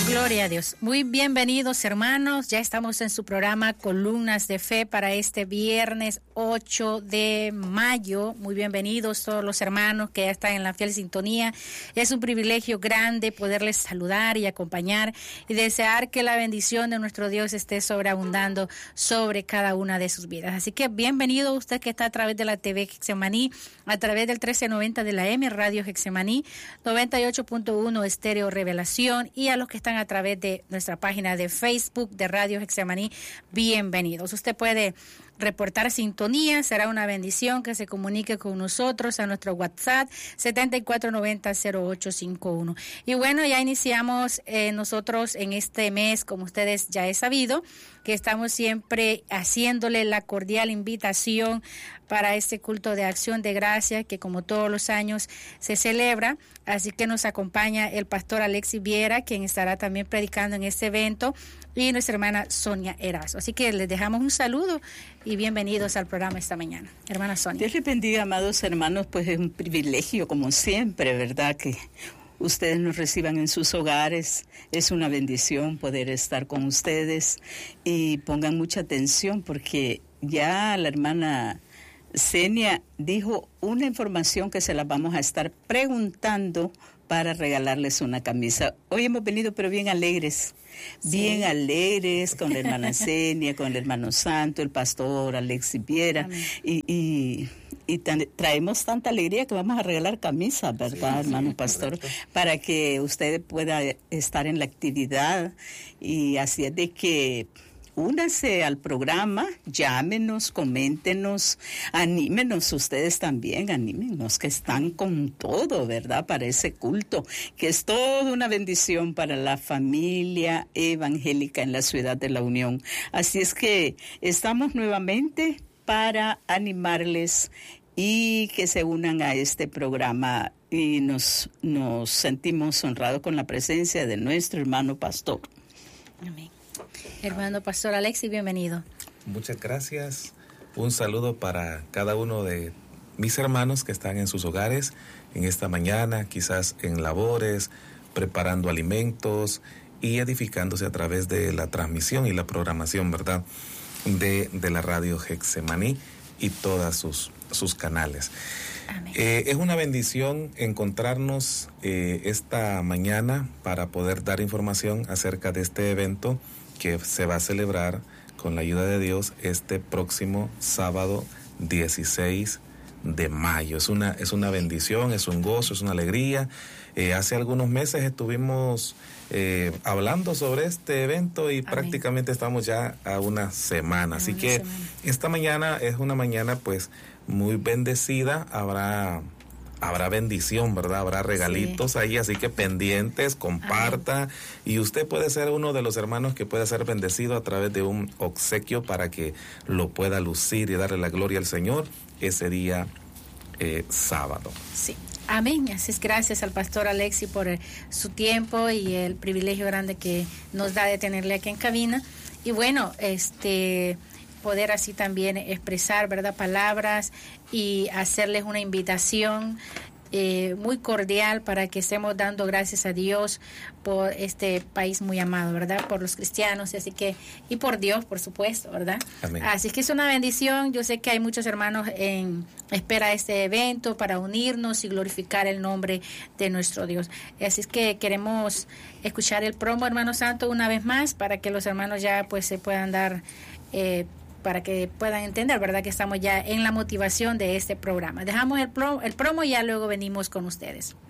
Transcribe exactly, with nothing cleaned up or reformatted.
Gloria a Dios. Muy bienvenidos, hermanos. Ya estamos en su programa Columnas de Fe para este viernes ocho de mayo. Muy bienvenidos todos los hermanos que ya están en la fiel sintonía. Es un privilegio grande poderles saludar y acompañar y desear que la bendición de nuestro Dios esté sobreabundando sobre cada una de sus vidas. Así que bienvenido usted que está a través de la T V Getsemaní, a través del trece noventa de la M Radio Getsemaní, noventa y ocho punto uno Estéreo Revelación, y a los que están a través de nuestra página de Facebook de Radio Getsemaní, bienvenidos. Usted puede reportar sintonía, será una bendición que se comunique con nosotros a nuestro WhatsApp setenta y cuatro noventa cero ocho cincuenta y uno. Y bueno, ya iniciamos eh, nosotros en este mes, como ustedes ya he sabido, que estamos siempre haciéndole la cordial invitación para este culto de acción de gracia que como todos los años se celebra. Así que nos acompaña el pastor Alexis Viera, quien estará también predicando en este evento, y nuestra hermana Sonia Erazo. Así que les dejamos un saludo y bienvenidos al programa esta mañana. Hermana Sonia. Dios les bendiga, amados hermanos, pues es un privilegio como siempre, ¿verdad? Que ustedes nos reciban en sus hogares. Es una bendición poder estar con ustedes y pongan mucha atención porque ya la hermana Senia dijo una información que se la vamos a estar preguntando para regalarles una camisa. Hoy hemos venido pero bien alegres, sí. bien alegres con la hermana Senia, con el hermano Santo, el pastor Alexis Viera, y, y, y tan, traemos tanta alegría que vamos a regalar camisas, ¿verdad, sí, hermano sí, pastor? Correcto. Para que usted pueda estar en la actividad, y así es de que únanse al programa, llámenos, coméntenos, anímenos ustedes también, anímenos, que están con todo, ¿verdad? Para ese culto, que es toda una bendición para la familia evangélica en la ciudad de La Unión. Así es que estamos nuevamente para animarles y que se unan a este programa, y nos, nos sentimos honrados con la presencia de nuestro hermano pastor. Amén. Hermano Pastor Alexis, bienvenido. Muchas gracias. Un saludo para cada uno de mis hermanos que están en sus hogares en esta mañana, quizás en labores, preparando alimentos y edificándose a través de la transmisión y la programación, ¿verdad?, de, de la radio Getsemaní y todas sus, sus canales. Eh, es una bendición encontrarnos eh, esta mañana para poder dar información acerca de este evento que se va a celebrar con la ayuda de Dios este próximo sábado dieciséis de mayo. Es una, es una bendición, es un gozo, es una alegría. Eh, hace algunos meses estuvimos eh, hablando sobre este evento y Amén. Prácticamente estamos ya a una semana. Así una que semana. Esta mañana es una mañana pues muy bendecida. Habrá Habrá bendición, ¿verdad? Habrá regalitos sí. ahí, así que pendientes, comparta. Amén. Y usted puede ser uno de los hermanos que puede ser bendecido a través de un obsequio para que lo pueda lucir y darle la gloria al Señor ese día eh, sábado. Sí. Amén. Así es, gracias al pastor Alexis por el, su tiempo y el privilegio grande que nos da de tenerle aquí en cabina. Y bueno, este... poder así también expresar, ¿verdad?, palabras y hacerles una invitación eh, muy cordial para que estemos dando gracias a Dios por este país muy amado, ¿verdad?, por los cristianos, así que, y por Dios, por supuesto, ¿verdad? Amén. Así que es una bendición. Yo sé que hay muchos hermanos en espera de este evento para unirnos y glorificar el nombre de nuestro Dios. Así es que queremos escuchar el promo, hermano Santo, una vez más, para que los hermanos ya pues se puedan dar eh, para que puedan entender, ¿verdad?, que estamos ya en la motivación de este programa. Dejamos el, pro, el promo y ya luego venimos con ustedes.